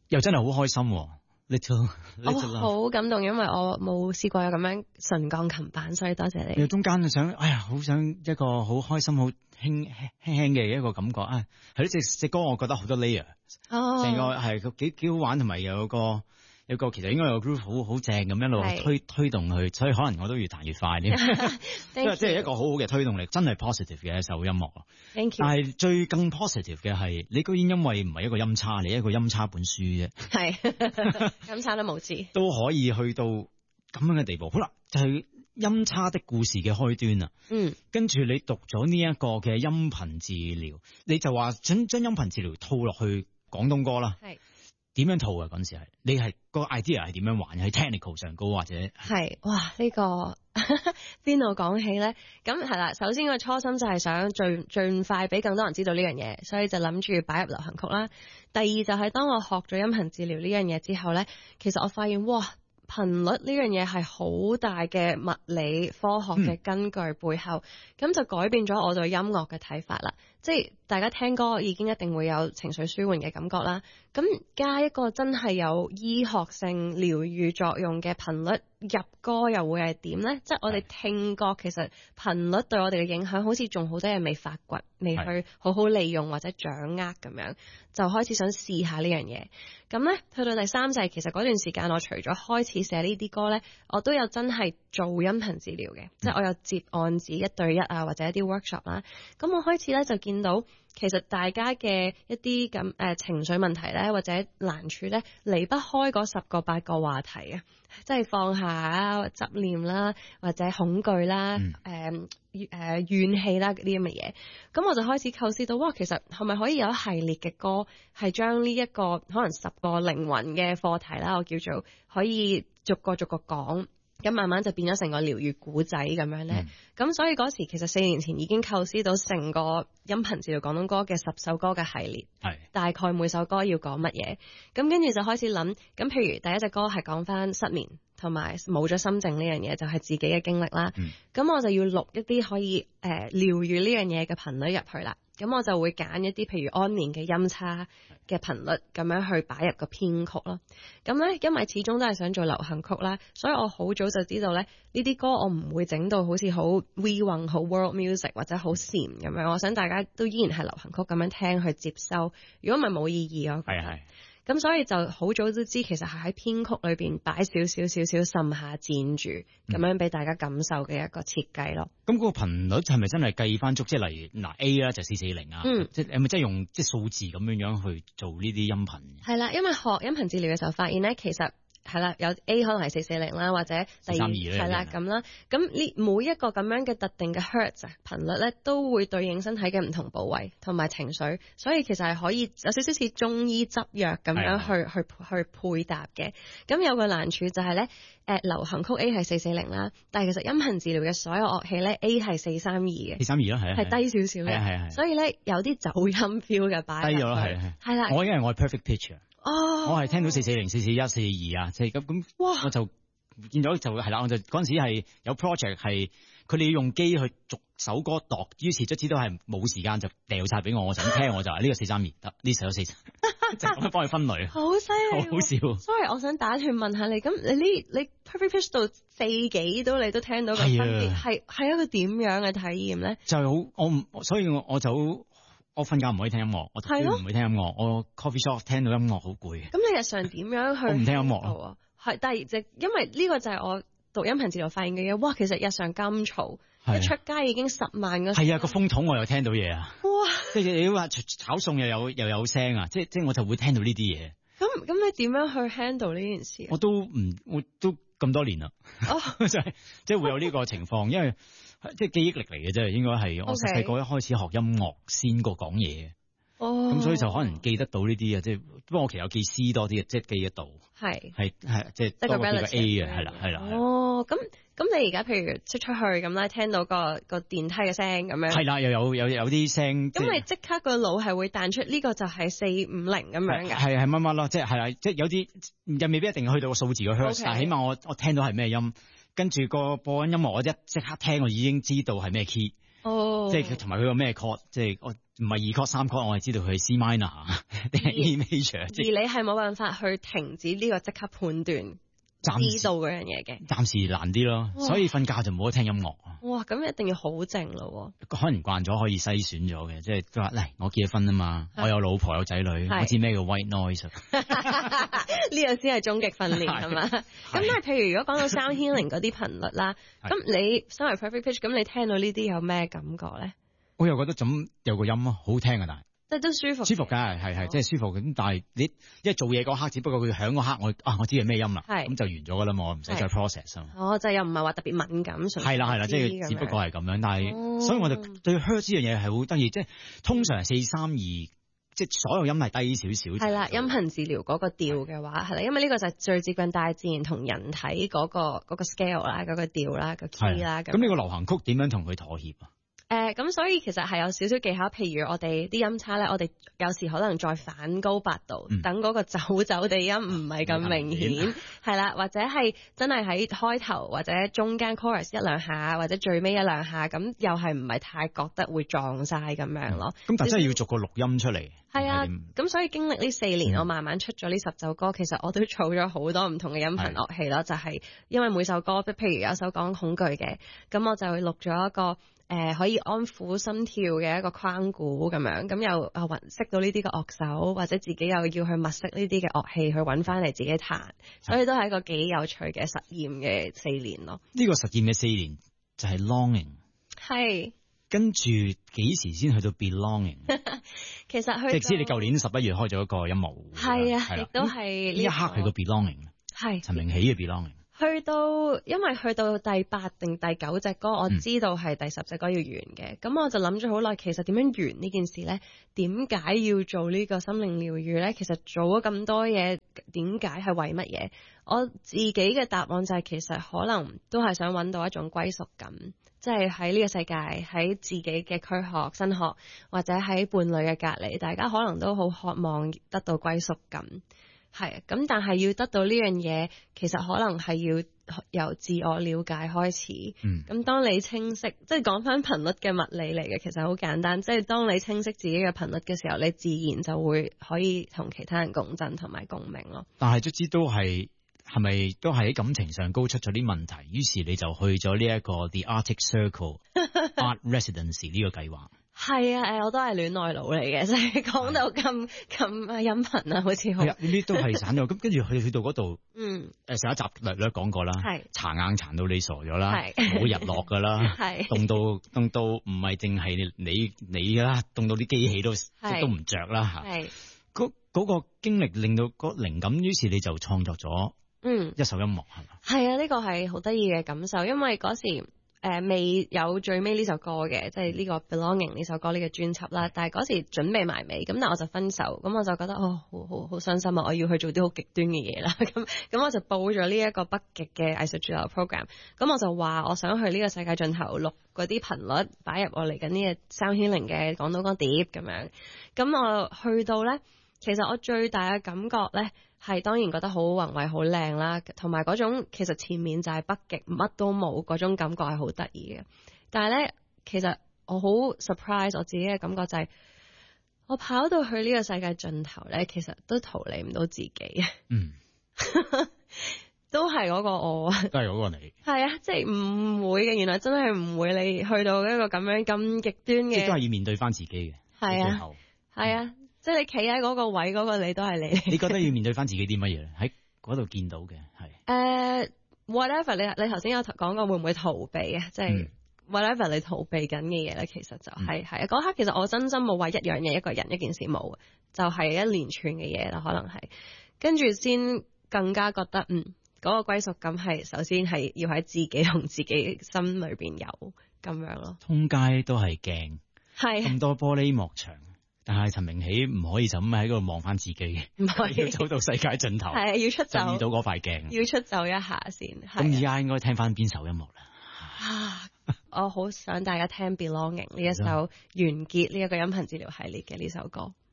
又真係好開心。Little 我好感動，因為我冇試過有咁樣純鋼琴版，所以多謝你。 你中間想，好想一個好開心、好輕嘅一個感覺啊！係呢隻歌，我覺得好多 layer， 成個係幾好玩，同埋有個其實應該有個 groove 好正咁一路推動佢，所以可能我都越彈越快啲。即係一個好好嘅推動力，真係 positive 嘅一首音樂。 Thank you。 但係最更 positive 嘅係，你居然因為唔係一個音叉，你一個音叉本書啫。 係音叉都冇知， 都可以去到咁樣嘅地步。好啦，就係音叉的故事嘅開端啊。跟住你讀咗呢一個嘅音頻治療，你就話將音頻治療套落去廣東歌啦。係。點樣套啊？嗰陣時係你係個 idea 係點樣玩？喺 technical 上高或者係哇？呢個邊度講起咧？咁係啦，首先個初心就係想盡快俾更多人知道呢樣嘢，所以就諗住擺入流行曲啦。第二就係當我學咗音頻治療呢樣嘢之後咧，其實我發現哇，頻率呢樣嘢係好大嘅物理科學嘅根據背後，咁就改變咗我對音樂嘅睇法啦。即係大家聽歌已經一定會有情緒舒緩嘅感覺啦，咁加一個真係有醫學性療愈作用嘅頻率入歌又會係點呢？即係我哋聽覺其實頻率對我哋嘅影響好似仲好多嘢未發掘，未去好好利用或者掌握咁樣，就開始想試下呢樣嘢。咁呢，去到第三就係其實嗰段時間我除咗開始寫呢啲歌呢，我都有真係做音頻治療嘅，即係我有接案子1對1啊，或者一啲 workshop 啦。咁我開始呢就見到其實大家嘅一啲咁情緒問題咧，或者難處咧，離不開嗰10個8個話題啊，即係放下啊、執念啦，或者恐懼啦、怨氣啦呢啲咁嘅嘢。咁我就開始構思到，哇，其實係咪可以有一系列嘅歌，係將呢一個可能10個靈魂嘅課題啦，我叫做可以逐個講。咁慢慢就變咗成個療愈古仔咁樣咧，咁所以嗰時其實4年前已經構思到成個音頻治療廣東歌嘅10首歌嘅系列，大概每首歌要講乜嘢，咁跟住就開始諗，咁譬如第一隻歌係講翻失眠同埋冇咗心靜呢樣嘢，就係自己嘅經歷啦，咁我就要錄一啲可以療愈呢樣嘢嘅頻率入去啦。咁我就會揀一啲譬如安眠嘅音叉嘅頻率咁樣去擺入個編曲咯。咁咧，因為始終都係想做流行曲啦，所以我好早就知道咧，呢啲歌我唔會整到好似好 we 混好 world music 或者好禪咁樣。我想大家都依然係流行曲咁樣聽去接收，如果唔係冇意義咯。係。咁所以就好早都知，其實係喺編曲裏邊擺少少滲下箭住，咁樣俾大家感受嘅一個設計咯。 咁嗰個頻率係咪真係計翻足？即係例如嗱 A 啦就440啊，即係咪真係用即係數字咁樣去做呢啲音頻？係啦，因為學音頻治療嘅時候發現咧，其實係啦，有 A 可能係440啦，或者第二係啦咁啦。咁呢每一個咁樣嘅特定嘅 hertz 頻率咧，都會對應身體嘅唔同部位同埋情緒，所以其實係可以有少少似中醫執藥咁樣去配搭嘅。咁有個難處就係咧，流行曲 A 係440啦，但係其實音頻治療嘅所有樂器咧 A 係432嘅，432啦係低少少嘅，所以咧有啲走音 feel 嘅擺低咗啦，係啦。 我因為我係 perfect pitch 啊。我係聽到440、441、442啊，即係咁，我就見咗就係啦，我就嗰陣時係有 project 係佢哋要用機去逐首歌度，於是卒之都係冇時間就掉晒俾我，我就咁聽我就話呢個432得，呢首4，就咁樣幫佢分類。好犀利，好笑。Sorry， 我想打斷問下你，咁你 perfect pitch 到4幾都你都聽到個分別，係一個點樣嘅體驗咧？就係好，所以我就。我瞓覺唔可以聽音樂，我讀書唔會聽音樂，我 coffee shop 聽到音樂好攰。咁你日常點樣去？我唔聽音樂啊。係，但係因為呢個就係我讀音頻治療發現嘅嘢。哇，其實日常咁嘈，一出街已經10萬個。係啊，個風筒我又聽到嘢啊。哇！即係你話炒餸又有聲啊，即係我就會聽到呢啲嘢。咁你點樣去 handle 呢件事？我都咁多年啦，即係會有呢個情況，因為。即係記憶力嚟嘅啫，應該係我細個一開始學音樂先過講嘢，咁所以就可能記得到呢啲啊，即係不過我其實有記 C 多啲，即係記得到，係即係多過記個 A 嘅，係啦。哦，咁你而家譬如出去咁啦，聽到個電梯嘅聲咁樣，係啦，又有啲聲，咁你即刻個腦係會彈出呢個就係450咁樣嘅，係乜乜咯，即係啦，即係有啲又未必一定去到個數字嘅 hertz，但係起碼我聽到係咩音。跟住個播緊音樂，我一即刻聽，我已經知道係咩 key。 哦， 即係同埋佢個咩 chord，即係我唔係2 chord 3 chord，我係知道佢係 C minor 定係 E major。 而你係冇辦法去停止呢個即刻判斷。知道嗰樣嘢嘅， 暫時難啲咯，所以瞓覺就冇得聽音樂。 哇，咁一定要好靜咯。 可能慣咗可以篩選咗嘅，即係佢話嚟，我結咗婚啊嘛，我有老婆有仔女，我知咩叫 white noise。呢個先係終極訓練係嘛？咁但係譬如如果講到 sound healing 嗰啲頻率啦，咁你身為 perfect pitch，咁你聽到呢啲有咩感覺咧？我又覺得咁有個音咯，好聽啊，但係。 即係都舒服， 舒服㗎，係即係舒服咁。但係你一做嘢嗰刻，只不過佢響嗰刻，我知係咩音啦，咁就完咗㗎啦嘛，我唔使再 process 啊。 哦，就又唔係話特別敏感， 係啦，即係只不過係咁樣。但係所以我哋對 hertz 呢樣嘢係好得意，即係通常4-3-2，即係所有音係低少少。係啦， 音頻治療嗰個調嘅話係啦，因為呢個就係最接近大自然同人體嗰個 scale 啦，嗰個調啦，個 key 啦。咁呢個流行曲點樣同佢妥協啊？ 咁所以其實係有少少技巧，譬如我哋啲音叉咧，我哋有時可能再反高8度，等嗰個走地音唔係咁明顯，係啦，或者係真係喺開頭或者中間 chorus 1-2下，或者最尾1-2下，咁又係唔係太覺得會撞晒咁樣咯。 咁但真係要逐個錄音出嚟。 係啊，咁所以經歷呢4年，我慢慢出咗呢10首歌，其實我都儲咗好多唔同嘅音頻樂器咯，就係因為每首歌，譬如有首講恐懼嘅，咁我就錄咗一個。可以安撫心跳嘅一個框鼓咁樣，咁又識到呢啲嘅樂手，或者自己又要去物色呢啲嘅樂器去揾翻嚟自己彈，所以都係一個幾有趣嘅實驗嘅4年咯。 呢個實驗嘅4年就係 longing， 係跟住幾時先去到 belonging？ 其實即係你舊年11月開咗一個音樂會， 係啊，亦都係呢一刻係個 belonging， 係陳明喜嘅 belonging。 因為去到第8定第9隻歌，我知道係第10隻歌要完嘅，咁我就諗咗好耐，其實點樣完呢件事呢？點解要做呢個心靈療癒呢？其實做咗咁多嘢，點解係為乜嘢？我自己嘅答案就係其實可能都係想揾到一種歸屬感，即係喺呢個世界，喺自己嘅軀殼、身殼，或者喺伴侶嘅隔離，大家可能都好渴望得到歸屬感。係咁，但係要得到呢樣嘢，其實可能係要由自我了解開始。咁當你清晰，即係講翻頻率嘅物理嚟嘅，其實好簡單。即係當你清晰自己嘅頻率嘅時候，你自然就會可以同其他人共振同埋共鳴咯。 但係卒之都係咪都係喺感情上高出咗啲問題？於是你就去咗呢一個 The Arctic Circle Art Residency 呢個計劃。 係啊，我都係戀愛腦嚟嘅，即係講到咁音頻啊，好似好。係啊， 呢啲都係散咗。咁跟住去到嗰度，上一集略講過啦，殘硬殘到你傻咗啦，冇日落噶啦，凍到唔係淨係你噶啦，凍到啲機器都唔着啦嚇。嗰個經歷令到個靈感，於是你就創作咗一首音樂係嘛？係啊，呢個係好得意嘅感受，因為嗰時。未有最尾呢首歌嘅，即係呢個 Belonging 呢首歌呢個專輯啦。但係嗰時準備埋尾，咁但係我就分手，咁我就覺得好傷心啊！我要去做啲好極端嘅嘢啦。咁我就報咗呢一個北極嘅藝術駐留 program。咁我就話我想去呢個世界盡頭錄嗰啲頻率，擺入我嚟緊呢個 Sound Healing 嘅廣東歌碟咁樣。咁我去到咧，其實我最大嘅感覺咧。係當然覺得好宏偉好靚啦，同埋嗰種其實前面就係北極乜都冇嗰種感覺係好得意嘅。但係咧，其實我好 surprise 我自己嘅感覺就係、我跑到去呢個世界盡頭咧，其實都逃離唔到自己。都係嗰個我， 都係嗰個你。係啊，即係唔會嘅，原來真係唔會你去到一個咁樣咁極端嘅， 即係都係要面對翻自己嘅。係啊， 係啊。即係你企喺嗰個位，嗰個你都係你。你覺得要面對翻自己啲乜嘢咧？喺嗰度見到嘅係 whatever 你頭先有講過會唔會逃避啊？即係 whatever 你逃避緊嘅嘢咧，其實就係嗰刻其實我真心冇話一樣嘢、一個人、一件事冇，就係一連串嘅嘢啦。可能係跟住先更加覺得嗰個歸屬感係首先係要喺自己同自己心裏邊有咁樣咯。 通街都係鏡，係咁多玻璃幕牆。但係陳明喜唔可以就咁喺嗰度望翻自己，唔可以要走到世界盡頭，係要出走，就遇到嗰塊鏡，要出走一下先。咁而家應該聽翻邊首音樂啦？ 我好想大家聽 Belonging 呢一首完結呢一個音頻治療系列嘅呢首歌。